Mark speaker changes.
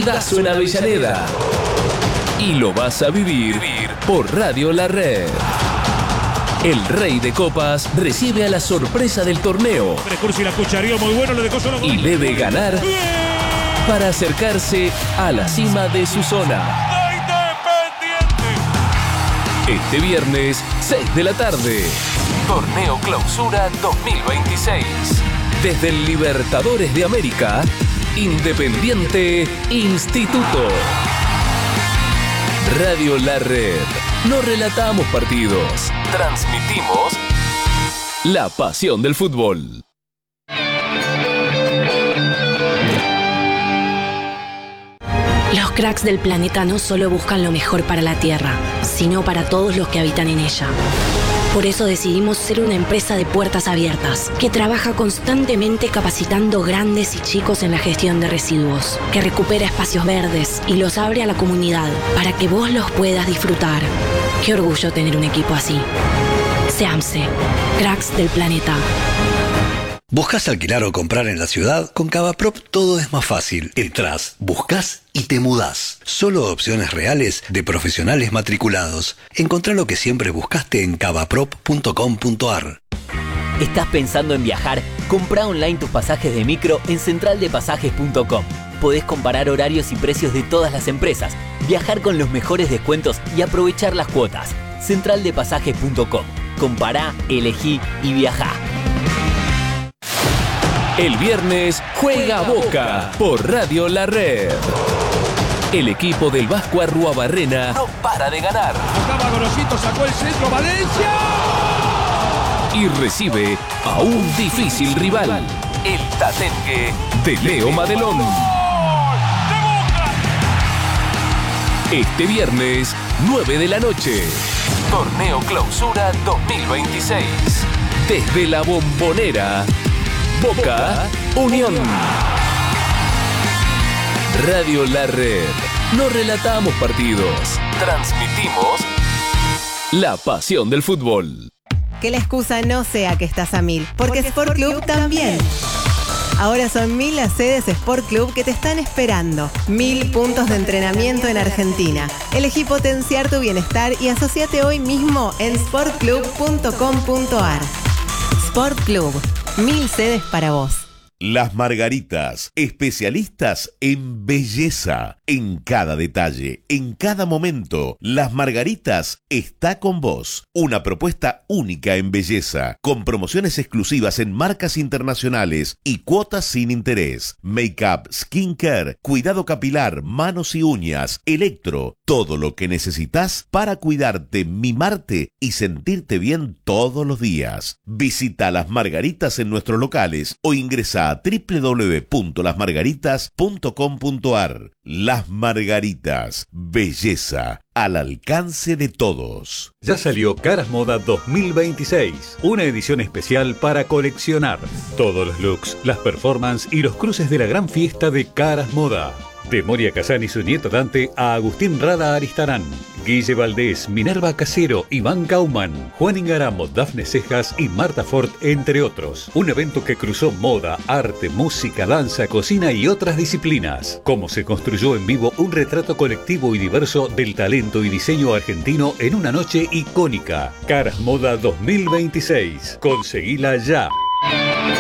Speaker 1: partidazo en Avellaneda. Y lo vas a vivir por Radio La Red. El Rey de Copas recibe a la sorpresa del torneo y debe ganar para acercarse a la cima de su zona. Este viernes, 6 de la tarde. Torneo Clausura 2026. Desde el Libertadores de América, Independiente Instituto. Radio La Red. No relatamos partidos. Transmitimos la pasión del fútbol.
Speaker 2: Los cracks del planeta no solo buscan lo mejor para la Tierra, sino para todos los que habitan en ella. Por eso decidimos ser una empresa de puertas abiertas, que trabaja constantemente capacitando grandes y chicos en la gestión de residuos, que recupera espacios verdes y los abre a la comunidad para que vos los puedas disfrutar. Qué orgullo tener un equipo así. SEAMSE, cracks del planeta.
Speaker 3: ¿Buscas alquilar o comprar en la ciudad? Con Cavaprop todo es más fácil. Entrás, buscas y te mudás. Solo opciones reales de profesionales matriculados. Encontrá lo que siempre buscaste en cavaprop.com.ar.
Speaker 4: ¿Estás pensando en viajar? Comprá online tus pasajes de micro en centraldepasajes.com. Podés comparar horarios y precios de todas las empresas, viajar con los mejores descuentos y aprovechar las cuotas. Centraldepasajes.com. Compará, elegí y viajá.
Speaker 1: El viernes juega Boca por Radio La Red. El equipo del Vasco Arruabarrena no para de ganar.
Speaker 5: Acaba Gorosito, sacó el centro, Valencia.
Speaker 1: Y recibe a un difícil rival, el Tatengue de Leo Madelón. Este viernes, 9 de la noche. Torneo Clausura 2026. Desde la Bombonera. Boca Unión. Radio La Red. No relatamos partidos. Transmitimos la pasión del fútbol.
Speaker 6: Que la excusa no sea que estás a 1000, porque Sport Club también. Ahora son 1000 las sedes Sport Club que te están esperando. 1000 puntos de entrenamiento en Argentina. Elegí potenciar tu bienestar y asociate hoy mismo en sportclub.com.ar. Sport Club. 1000 sedes para vos.
Speaker 7: Las Margaritas, especialistas en belleza, en cada detalle, en cada momento. Las Margaritas está con vos. Una propuesta única en belleza, con promociones exclusivas en marcas internacionales y cuotas sin interés. Make-up, skincare, cuidado capilar, manos y uñas, electro, todo lo que necesitas para cuidarte, mimarte y sentirte bien todos los días. Visita Las Margaritas en nuestros locales o ingresa a www.lasmargaritas.com.ar. Las Margaritas, belleza al alcance de todos.
Speaker 8: Ya salió Caras Moda 2026, una edición especial para coleccionar todos los looks, las performances y los cruces de la gran fiesta de Caras Moda. De Moria Kazan y su nieto Dante a Agustín Rada Aristarán, Guille Valdés, Minerva Casero, Iván Kauman, Juan Ingaramo, Dafne Cejas y Marta Ford, entre otros. Un evento que cruzó moda, arte, música, danza, cocina y otras disciplinas. Cómo se construyó en vivo un retrato colectivo y diverso del talento y diseño argentino en una noche icónica. Caras Moda 2026. Conseguila ya.